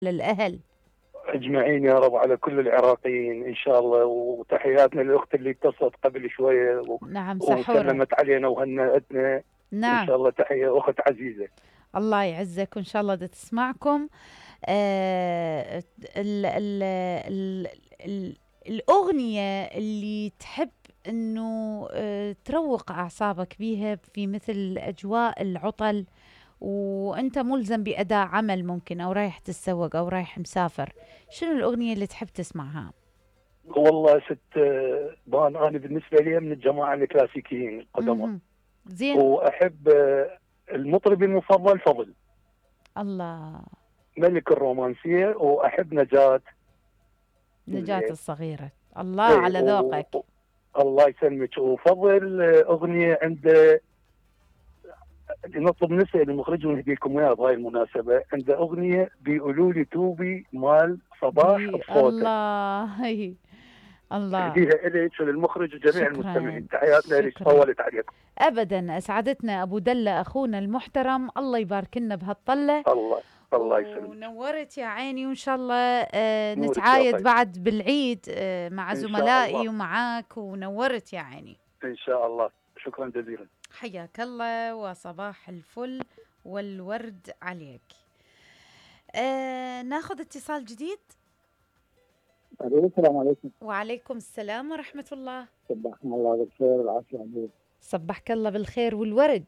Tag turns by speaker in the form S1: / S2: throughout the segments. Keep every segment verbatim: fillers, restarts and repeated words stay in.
S1: للأهل.
S2: أجمعين يا رب على كل العراقيين إن شاء الله، وتحياتنا للأخت اللي اتصلت قبل شوية و...
S1: نعم سحورة.
S2: وسلمت علينا وهنأتنا. إن
S1: نعم.
S2: شاء الله تحية أخت عزيزة.
S1: الله يعزك وإن شاء الله دا تسمعكم. آه ال ال ال ال الأغنية اللي تحب إنه آه تروق أعصابك بيها في مثل أجواء العطل، وأنت ملزم بأداء عمل ممكن، أو رايح تتسوق أو رايح مسافر، شنو الأغنية اللي تحب تسمعها؟
S2: والله ست آه، بان أنا بالنسبة لي من الجماعة الكلاسيكيين القدماء.
S1: مهم. زين.
S2: وأحب آه، المطرب المفضل فضل
S1: الله.
S2: ملك الرومانسية، وأحب نجاة.
S1: نجاة
S2: زين.
S1: الصغيرة. الله
S2: إيه،
S1: على
S2: و...
S1: ذوقك.
S2: و- الله يسلمك. وفضل آه، أغنية عنده، نطلب نسأل المخرج ونهدي لكم اياها بهاي المناسبة. عنده أغنية بيقولوا لي توبي مال صباح
S1: بي
S2: بصوتك.
S1: الله. هي الله.
S2: اهديها إليك وللمخرج وجميع
S1: شكرا
S2: المستمعين. تحياتنا ليش
S1: شكرا.
S2: طولت عليكم.
S1: ابدا اسعدتنا ابو دلة اخونا المحترم، الله يبارك لنا بهالطله.
S2: الله الله يسلمك.
S1: ونورت يا عيني، وان شاء الله آه
S2: نورك يا
S1: نتعايد
S2: طيب.
S1: بعد بالعيد آه مع
S2: إن شاء
S1: زملائي
S2: الله.
S1: ومعاك، ونورت يا عيني.
S2: إن شاء الله. شكرا جزيلا.
S1: حياك الله وصباح الفل والورد عليك. آه ناخذ اتصال جديد.
S3: السلام عليكم.
S1: وعليكم السلام ورحمة الله.
S3: صبحنا الله بالخير والعافية عليك.
S1: صبحك الله بالخير والورد.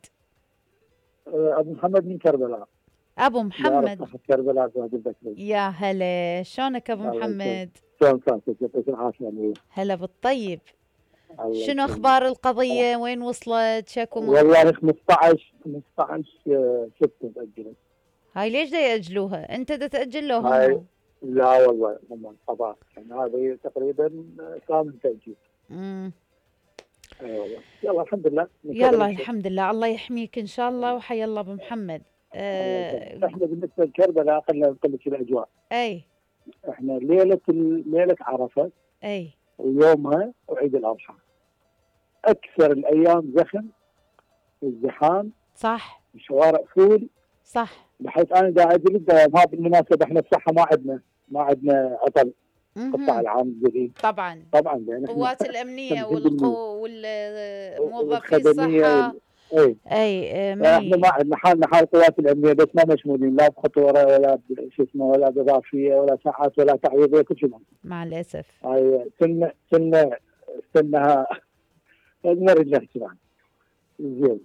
S3: أبو محمد من كربلاء.
S1: أبو محمد.
S3: كربلاء في البكري.
S1: يا هلا، شلونك أبو محمد؟
S3: شلون صحتك؟ يعطيك العافية عليك.
S1: هلا بالطيب. شنو أخبار القضية؟ وين وصلت؟ شكو؟
S3: والله خمسطعش خمسطعش ستة تأجلت.
S1: هاي ليش دا يأجلوها؟ أنت دا تأجل لهم؟
S3: هاي لا والله هم القضاء، يعني هذه تقريبا كامل تأجيل.
S1: امم
S3: اي والله. يلا الحمد لله.
S1: يلا الحمد لله، الله يحميك إن شاء الله. وحيا الله أبو محمد.
S3: أه احنا بالنسبة لكربلاء خلينا نقول لك الأجواء.
S1: أي.
S3: احنا ليلة ليلة عرفة.
S1: أي.
S3: ويومها وعيد الأضحى. أكثر الأيام زخم والزحام.
S1: صح.
S3: الشوارع فول.
S1: صح.
S3: بحيث أنا دا أدري ما بالمناسبة إحنا الصحة ما عندنا ما عندنا عطل. قطاع العام الجديد.
S1: طبعا.
S3: طبعا لأن
S1: القوات الأمنية والقو والموظفي الصحة.
S3: اي
S1: اي
S3: احنا ما عندنا حالنا حال القوات الامنيه، بس ما مشمولين لا بخطوره ولا شو اسمه ولا باضافيه ولا ساعات ولا تعويضيه كل شيء.
S1: مع الاسف.
S3: هاي سنه سنه سنها نرد له كمان. زين.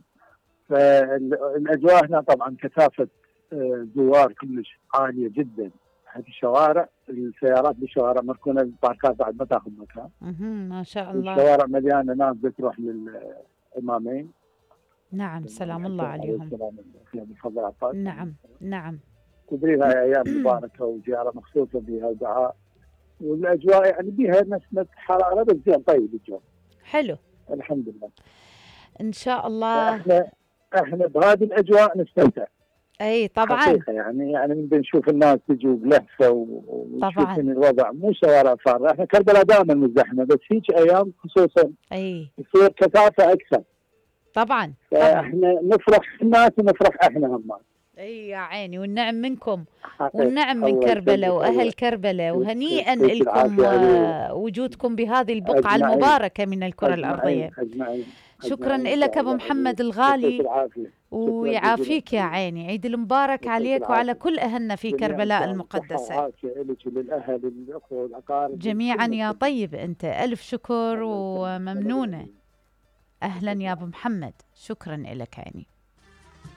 S3: فالاجواء هنا طبعا كثافه زوار كلش عاليه جدا. حتى الشوارع السيارات بالشوارع مركونه، الباركات بعد ما تاخذ مكان.
S1: اها ما شاء الله.
S3: الشوارع مليانه ناس بتروح للامامين.
S1: نعم سلام الله عليهم. نعم نعم.
S3: تدري هاي ايام مباركه وزياره مخصوصه بها ودعاء، والاجواء يعني بها نسمه حراره بس زين طيب الجو.
S1: حلو.
S3: الحمد لله.
S1: ان شاء الله.
S3: احنا احنا بهذه الاجواء نستمتع.
S1: اي طبعا.
S3: حقيقه يعني يعني من بنشوف الناس تجي بلهفه ونشوفين الوضع مو شوارع فارغه. احنا كربلاء دائما مزدحمه، بس هيك ايام خصوصا
S1: اي
S3: يصير كثافه اكثر.
S1: طبعا.
S3: احنا نفرح الناس ونفرح احنا هم.
S1: اي يا عيني، والنعم منكم والنعم من كربلاء واهل كربلاء، وهنيئا لكم وجودكم بهذه البقعه المباركه من الكره الارضيه.
S3: أجمعين.
S1: شكرا لك ابو محمد الغالي، ويعافيك يا عيني. عيد المبارك عليك وعلى كل اهلنا في كربلاء المقدسه جميعا يا طيب. انت الف شكر وممنونه. اهلا يا ابو محمد، شكرا لك عيني.